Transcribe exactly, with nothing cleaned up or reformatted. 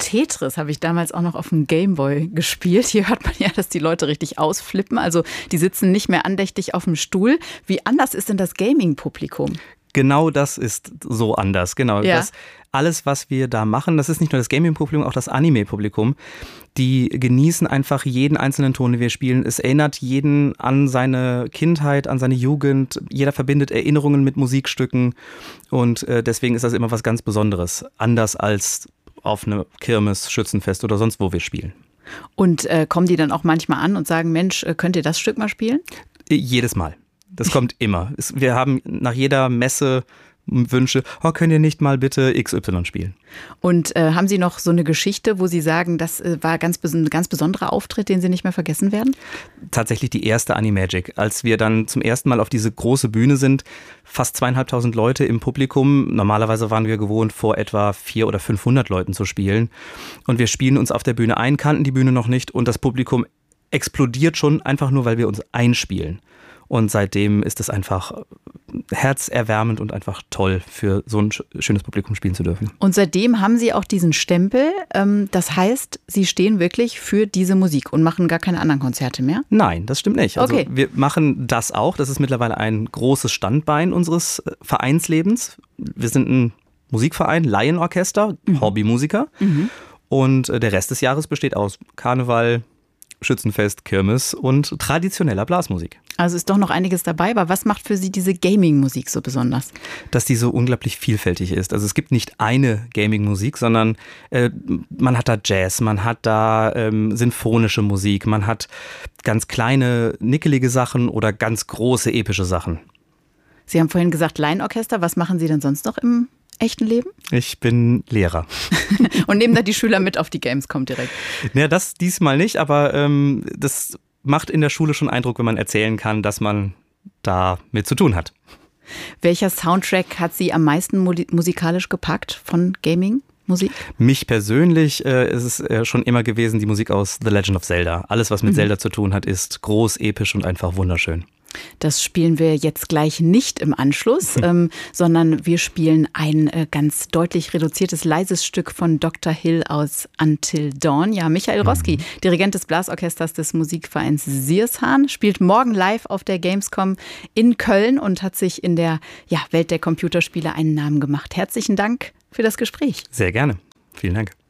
Tetris habe ich damals auch noch auf dem Gameboy gespielt. Hier hört man ja, dass die Leute richtig ausflippen. Also die sitzen nicht mehr andächtig auf dem Stuhl. Wie anders ist denn das Gaming-Publikum? Genau das ist so anders. Genau. Ja. Das, alles, was wir da machen, das ist nicht nur das Gaming-Publikum, auch das Anime-Publikum. Die genießen einfach jeden einzelnen Ton, den wir spielen. Es erinnert jeden an seine Kindheit, an seine Jugend. Jeder verbindet Erinnerungen mit Musikstücken. Und äh, deswegen ist das immer was ganz Besonderes. Anders als auf eine Kirmes, Schützenfest oder sonst wo wir spielen. Und äh, kommen die dann auch manchmal an und sagen, Mensch, könnt ihr das Stück mal spielen? Jedes Mal. Das kommt immer. Wir haben nach jeder Messe Wünsche, oh, könnt ihr nicht mal bitte X Y spielen? Und äh, haben Sie noch so eine Geschichte, wo Sie sagen, das äh, war ganz, ein ganz besonderer Auftritt, den Sie nicht mehr vergessen werden? Tatsächlich die erste Animagic. Als wir dann zum ersten Mal auf diese große Bühne sind, fast zweieinhalbtausend Leute im Publikum. Normalerweise waren wir gewohnt, vor etwa vierhundert oder fünfhundert Leuten zu spielen. Und wir spielen uns auf der Bühne ein, kannten die Bühne noch nicht und das Publikum explodiert schon, einfach nur, weil wir uns einspielen. Und seitdem ist es einfach herzerwärmend und einfach toll, für so ein schönes Publikum spielen zu dürfen. Und seitdem haben Sie auch diesen Stempel. Das heißt, Sie stehen wirklich für diese Musik und machen gar keine anderen Konzerte mehr? Nein, das stimmt nicht. Also okay. Wir machen das auch. Das ist mittlerweile ein großes Standbein unseres Vereinslebens. Wir sind ein Musikverein, Laienorchester, mhm. Hobbymusiker. Mhm. Und der Rest des Jahres besteht aus Karneval, Schützenfest, Kirmes und traditioneller Blasmusik. Also ist doch noch einiges dabei, aber was macht für Sie diese Gaming-Musik so besonders? Dass die so unglaublich vielfältig ist. Also es gibt nicht eine Gaming-Musik, sondern äh, man hat da Jazz, man hat da ähm, sinfonische Musik, man hat ganz kleine, nickelige Sachen oder ganz große, epische Sachen. Sie haben vorhin gesagt Laienorchester. Was machen Sie denn sonst noch im echten Leben? Ich bin Lehrer. Und nehmen da die Schüler mit auf die Gamescom direkt? Ja, das diesmal nicht, aber ähm, das macht in der Schule schon Eindruck, wenn man erzählen kann, dass man da mit zu tun hat. Welcher Soundtrack hat Sie am meisten musikalisch gepackt von Gaming-Musik? Mich persönlich äh, ist es äh, schon immer gewesen, die Musik aus The Legend of Zelda. Alles, was mit mhm. Zelda zu tun hat, ist groß, episch und einfach wunderschön. Das spielen wir jetzt gleich nicht im Anschluss, ähm, sondern wir spielen ein äh, ganz deutlich reduziertes, leises Stück von Doktor Hill aus Until Dawn. Ja, Michael Roski, mhm. Dirigent des Blasorchesters des Musikvereins Siershahn, spielt morgen live auf der Gamescom in Köln und hat sich in der ja, Welt der Computerspiele einen Namen gemacht. Herzlichen Dank für das Gespräch. Sehr gerne. Vielen Dank.